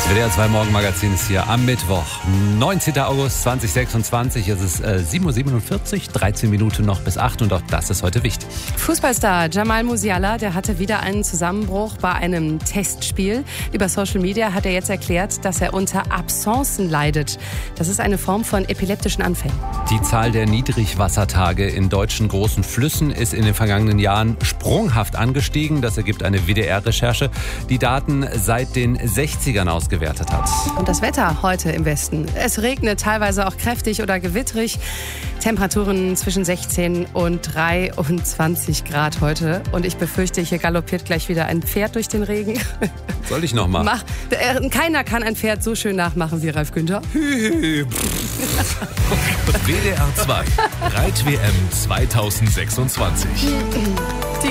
WDR 2 Morgenmagazin ist hier am Mittwoch, 19. August 2026. Es ist 7.47 Uhr, 13 Minuten noch bis 8 und auch das ist heute wichtig. Fußballstar Jamal Musiala, der hatte wieder einen Zusammenbruch bei einem Testspiel. Über Social Media hat er jetzt erklärt, dass er unter Absencen leidet. Das ist eine Form von epileptischen Anfällen. Die Zahl der Niedrigwassertage in deutschen großen Flüssen ist in den vergangenen Jahren sprunghaft angestiegen. Das ergibt eine WDR-Recherche, die Daten seit den 60ern ausgewertet hat. Und das Wetter heute im Westen. Es regnet teilweise auch kräftig oder gewittrig. Temperaturen zwischen 16 und 23 Grad heute. Und ich befürchte, hier galoppiert gleich wieder ein Pferd durch den Regen. Soll ich noch mal? Keiner kann ein Pferd so schön nachmachen wie Ralf Günther. WDR 2 Reit-WM 2026. Die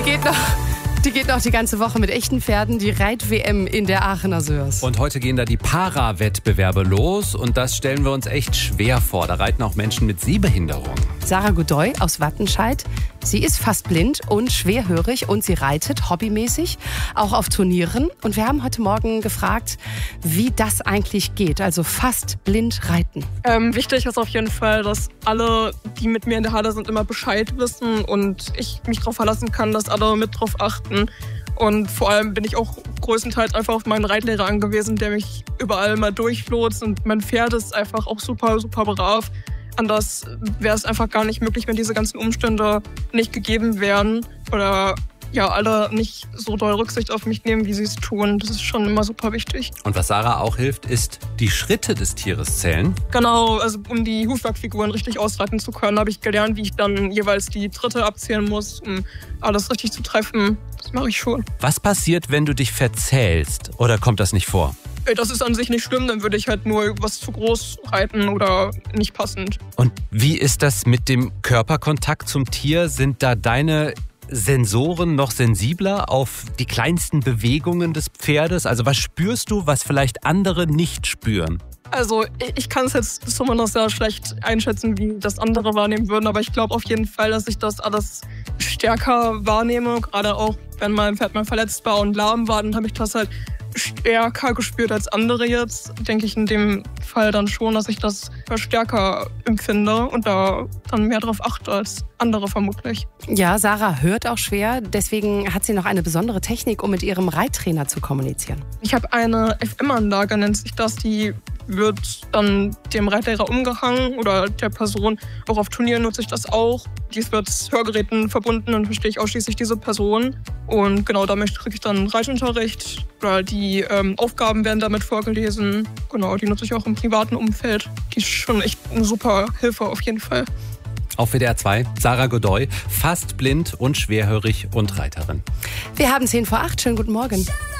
geht noch die ganze Woche mit echten Pferden, die Reit-WM in der Aachener Sörs. Und heute gehen da die Para-Wettbewerbe los und das stellen wir uns echt schwer vor. Da reiten auch Menschen mit Sehbehinderung. Sarah Godoy aus Wattenscheid, sie ist fast blind und schwerhörig und sie reitet hobbymäßig, auch auf Turnieren. Und wir haben heute Morgen gefragt, wie das eigentlich geht, also fast blind reiten. Wichtig ist auf jeden Fall, dass alle, die mit mir in der Halle sind, immer Bescheid wissen und ich mich darauf verlassen kann, dass alle mit drauf achten. Und vor allem bin ich auch größtenteils einfach auf meinen Reitlehrer angewiesen, der mich überall mal durchlotst. Und mein Pferd ist einfach auch super, super brav. Anders wäre es einfach gar nicht möglich, wenn diese ganzen Umstände nicht gegeben wären oder ja, alle nicht so doll Rücksicht auf mich nehmen, wie sie es tun. Das ist schon immer super wichtig. Und was Sarah auch hilft, ist die Schritte des Tieres zählen. Genau, also um die Hufwerkfiguren richtig ausreiten zu können, habe ich gelernt, wie ich dann jeweils die Tritte abzählen muss, um alles richtig zu treffen. Das mache ich schon. Was passiert, wenn du dich verzählst? Oder kommt das nicht vor? Das ist an sich nicht schlimm, dann würde ich halt nur was zu groß reiten oder nicht passend. Und wie ist das mit dem Körperkontakt zum Tier? Sind da deine Sensoren noch sensibler auf die kleinsten Bewegungen des Pferdes? Also was spürst du, was vielleicht andere nicht spüren? Also ich kann es jetzt zumindest sehr schlecht einschätzen, wie das andere wahrnehmen würden, aber ich glaube auf jeden Fall, dass ich das alles stärker wahrnehme. Gerade auch, wenn mein Pferd mal verletzt war und lahm war, dann habe ich das halt stärker gespürt als andere jetzt. Denke ich in dem Fall dann schon, dass ich das stärker empfinde und da dann mehr drauf achte als andere vermutlich. Ja, Sarah hört auch schwer, deswegen hat sie noch eine besondere Technik, um mit ihrem Reittrainer zu kommunizieren. Ich habe eine FM-Anlage, nennt sich das, die wird dann dem Reitlehrer umgehangen oder der Person. Auch auf Turnieren nutze ich das auch. Dies wird mit Hörgeräten verbunden und verstehe ich ausschließlich diese Person. Und genau damit kriege ich dann Reitunterricht. Oder die Aufgaben werden damit vorgelesen. Genau, die nutze ich auch im privaten Umfeld. Die ist schon echt eine super Hilfe auf jeden Fall. Auf WDR 2, Sarah Godoy, fast blind und schwerhörig und Reiterin. Wir haben 7:50. Schönen guten Morgen.